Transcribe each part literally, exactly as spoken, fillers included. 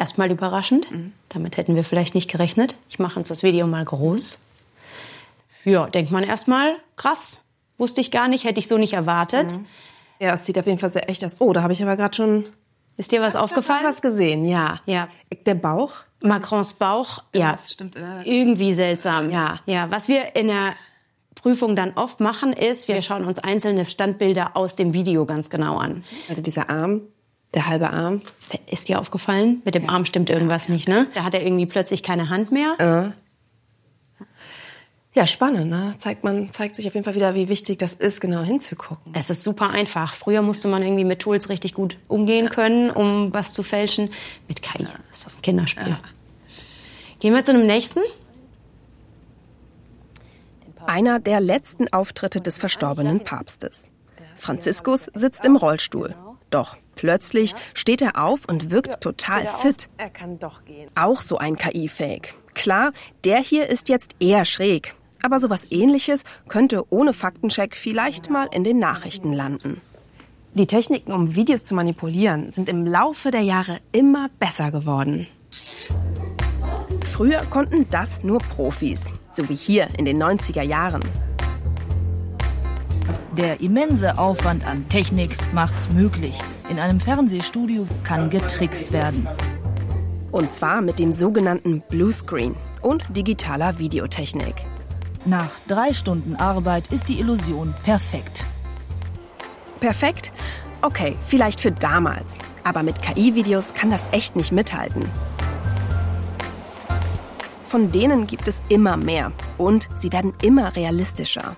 erstmal überraschend. Mhm. Damit hätten wir vielleicht nicht gerechnet. Ich mache uns das Video mal groß. Ja, denkt man erstmal, krass, wusste ich gar nicht, hätte ich so nicht erwartet. Mhm. Ja, es sieht auf jeden Fall sehr echt aus. Oh, da habe ich aber gerade schon... Ist dir was aufgefallen? Ich habe was gesehen, ja. Ja. Der Bauch? Macrons Bauch, ja. Das stimmt. Irgendwie seltsam. Ja. Ja, was wir in der Prüfung dann oft machen, ist, wir schauen uns einzelne Standbilder aus dem Video ganz genau an. Also dieser Arm, der halbe Arm. Ist dir aufgefallen? Mit dem Arm stimmt irgendwas nicht, ne? Da hat er irgendwie plötzlich keine Hand mehr. Äh. Ja, spannend, ne? Zeigt, man, zeigt sich auf jeden Fall wieder, wie wichtig das ist, genau hinzugucken. Es ist super einfach. Früher musste man irgendwie mit Tools richtig gut umgehen können, um was zu fälschen. Mit K I ist das ein Kinderspiel. Ja. Gehen wir zu einem nächsten. Einer der letzten Auftritte des verstorbenen Papstes. Franziskus sitzt im Rollstuhl. Doch plötzlich steht er auf und wirkt total fit. Er kann doch gehen. Auch so ein K I-Fake. Klar, der hier ist jetzt eher schräg. Aber sowas Ähnliches könnte ohne Faktencheck vielleicht mal in den Nachrichten landen. Die Techniken, um Videos zu manipulieren, sind im Laufe der Jahre immer besser geworden. Früher konnten das nur Profis, so wie hier in den neunziger Jahren. Der immense Aufwand an Technik macht's möglich. In einem Fernsehstudio kann getrickst werden. Und zwar mit dem sogenannten Bluescreen und digitaler Videotechnik. Nach drei Stunden Arbeit ist die Illusion perfekt. Perfekt? Okay, vielleicht für damals. Aber mit K I-Videos kann das echt nicht mithalten. Von denen gibt es immer mehr. Und sie werden immer realistischer.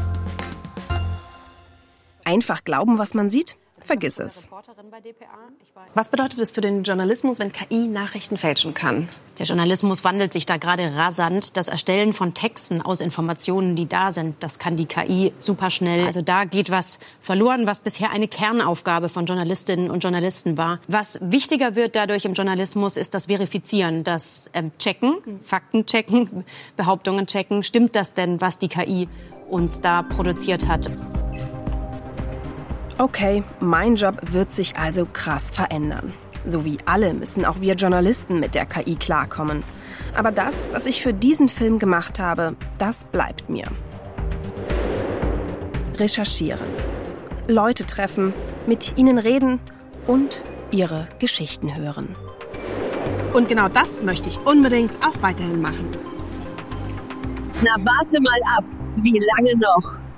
Einfach glauben, was man sieht? Vergiss es. Was bedeutet es für den Journalismus, wenn K I Nachrichten fälschen kann? Der Journalismus wandelt sich da gerade rasant. Das Erstellen von Texten aus Informationen, die da sind, das kann die K I super schnell. Also da geht was verloren, was bisher eine Kernaufgabe von Journalistinnen und Journalisten war. Was wichtiger wird dadurch im Journalismus, ist das Verifizieren, das ähm, Checken, Fakten checken, Behauptungen checken. Stimmt das denn, was die K I uns da produziert hat? Okay, mein Job wird sich also krass verändern. So wie alle müssen auch wir Journalisten mit der K I klarkommen. Aber das, was ich für diesen Film gemacht habe, das bleibt mir. Recherchieren, Leute treffen, mit ihnen reden und ihre Geschichten hören. Und genau das möchte ich unbedingt auch weiterhin machen. Na, warte mal ab. Wie lange noch?